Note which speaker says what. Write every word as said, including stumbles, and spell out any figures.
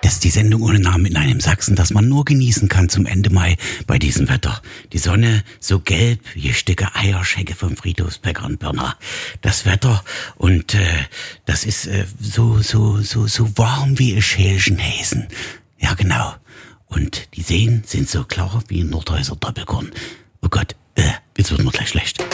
Speaker 1: Das ist die Sendung ohne Namen in einem Sachsen, das man nur genießen kann zum Ende Mai bei diesem Wetter. Die Sonne so gelb wie Stücke Eierschecke vom Friedhofsbäcker in Pirna. Das Wetter und äh, das ist äh, so so so so warm wie ein Schälchen Häsen. Ja genau. Und die Seen sind so klar wie ein Nordhäuser Doppelkorn. Oh Gott, äh, jetzt wird mir gleich schlecht.